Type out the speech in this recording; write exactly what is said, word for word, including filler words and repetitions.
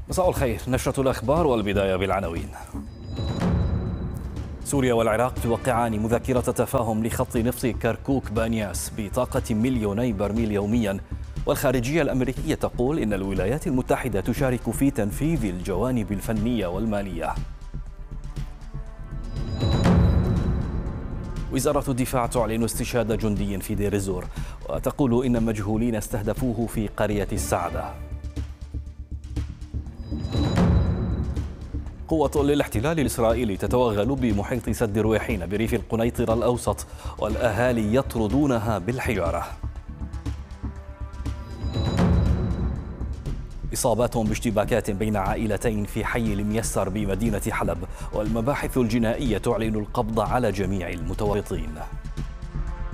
مساء الخير، نشرة الأخبار والبداية بالعناوين. سوريا والعراق توقعان مذكرة تفاهم لخط نفط كركوك بانياس بطاقة مليوني برميل يوميا، والخارجية الأمريكية تقول إن الولايات المتحدة تشارك في تنفيذ الجوانب الفنية والمالية. وزارة الدفاع تعلن استشهاد جندي في دير الزور، وتقول إن مجهولين استهدفوه في قرية السعدة. قوة للاحتلال الإسرائيلي تتوغل بمحيط سد رويحين بريف القنيطرة الأوسط، والأهالي يطردونها بالحجارة. إصابات باشتباكات بين عائلتين في حي الميسر بمدينة حلب، والمباحث الجنائية تعلن القبض على جميع المتورطين.